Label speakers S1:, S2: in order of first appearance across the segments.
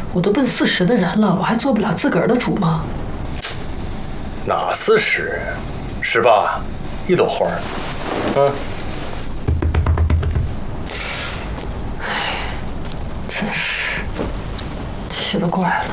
S1: 我都奔40的人了，我还做不了自个儿的主吗？
S2: 哪40，18，一朵花。
S1: 真是奇了怪了。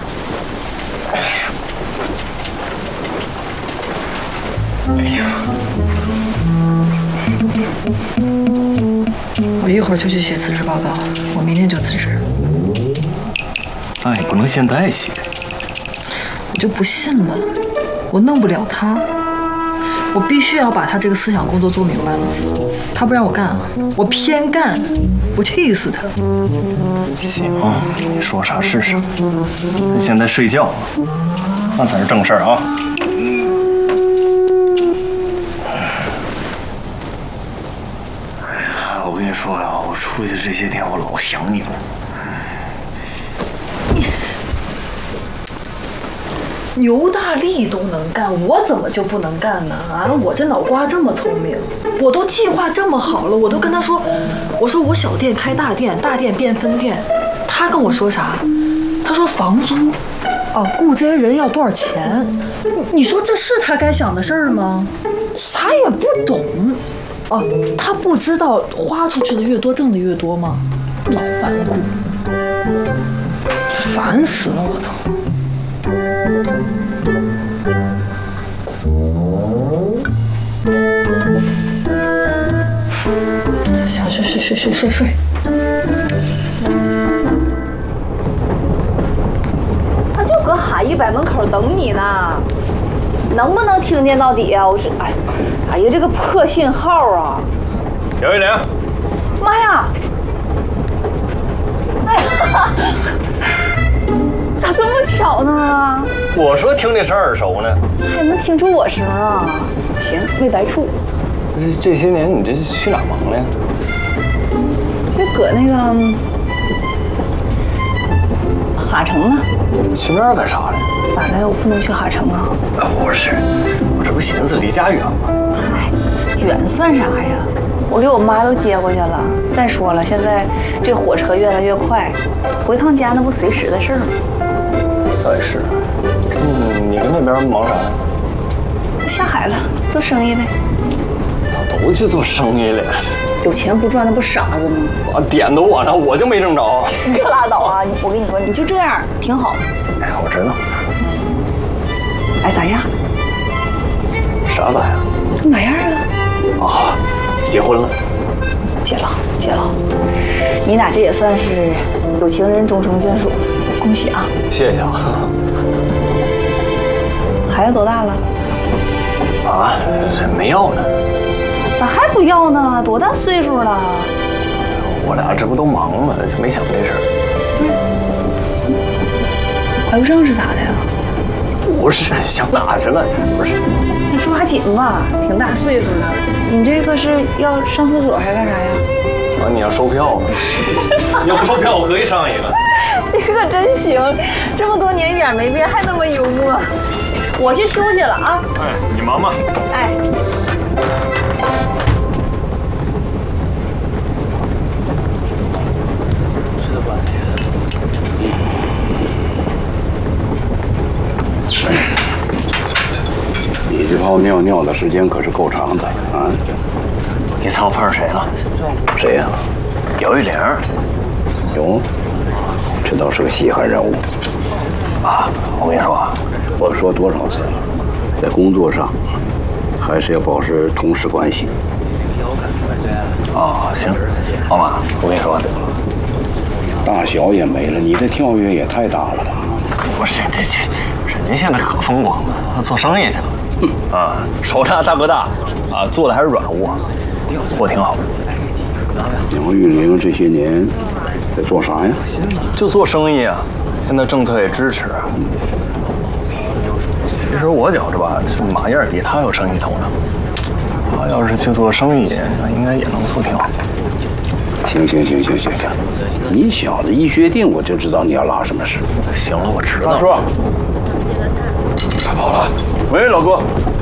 S1: 我一会儿就去写辞职报告，我明天就辞职。
S2: 那也不能现在写。
S1: 我就不信了，我弄不了他，我必须要把他这个思想工作做明白了。他不让我干，我偏干，我气死他。
S2: 行，你说啥是啥。那现在睡觉，那才是正事儿啊。我跟你说呀，我出去这些天，我老想你了。
S1: 牛大力都能干，我怎么就不能干呢？啊，我这脑瓜这么聪明，我都计划这么好了，我都跟他说，我说我小店开大店，大店变分店。他跟我说啥？他说房租，雇这些人要多少钱？你说这是他该想的事儿吗？啥也不懂。他不知道花出去的越多，挣的越多吗？老顽固，烦死了我都。想睡。
S3: 他就搁海一百门口等你呢，能不能听见到底啊？我是哎呀，这个破信号啊！
S2: 姚玉玲，
S3: 妈呀！哎呀，咋这么巧呢？
S2: 我说听这声耳熟呢，
S3: 还能听出我声啊？行，没白处。
S2: 这些年你这是去哪忙了呀？
S3: 就搁那个哈城呢。
S2: 去那儿干啥呢？
S3: 咋的？我不能去哈城啊？
S2: 不是，我这不寻思离家远吗？
S3: 嗨，远算啥呀？我给我妈都接过去了。再说了，现在这火车越来越快，回趟家那不随时的事儿吗？
S2: 倒也是。你跟那边忙啥呢？
S3: 下海了，做生意呗。
S2: 咋都去做生意了？
S3: 有钱不赚，那不傻子吗？
S2: 点到我呢，我就没挣着。
S3: 你可拉倒啊！我跟你说，你就这样挺好。
S2: 哎，我知道。
S3: 哎，咋样？
S2: 啥咋样？
S3: 哪样啊？
S2: 结婚了。
S3: 结了。你俩这也算是有情人终成眷属，恭喜啊！
S2: 谢谢啊。
S3: 孩子多大了？
S2: 这没要呢。
S3: 咋还不要呢？多大岁数了？
S2: 我俩这不都忙呢，就没想这事儿。
S3: 怀不上是咋的呀？
S2: 不是，想哪去了？不是，
S3: 那抓紧吧，挺大岁数了。你这个是要上厕所还是干啥呀？
S2: 行，你要收票，要不收票我可以上一个。
S3: 你可真行，这么多年一点没变，还那么幽默。我去休息了啊。
S2: 哎，你忙吧。
S3: 哎。
S4: 你这泡尿尿的时间可是够长的啊！
S2: 你猜我碰上谁了？
S4: 谁呀？
S2: 姚玉玲。
S4: 哟，这倒是个稀罕人物
S2: 我跟你说啊，
S4: 我说多少次了，在工作上还是要保持同事关系。
S2: 行，老马，我跟你说，
S4: 大小也没了，你这跳跃也太大了吧？
S2: 不是人家现在可风光了，做生意去了。手大大哥大做的还是软物，做挺好的。
S4: 杨玉玲这些年在做啥呀？
S2: 就做生意啊，现在政策也支持。其实我觉着吧，这马燕比他有生意头脑。他要是去做生意，那应该也能做挺好。
S4: 行，你小子一决定，我就知道你要拉什么事。
S2: 行了，我知道。
S4: 大叔，他跑了。
S2: 喂，老哥。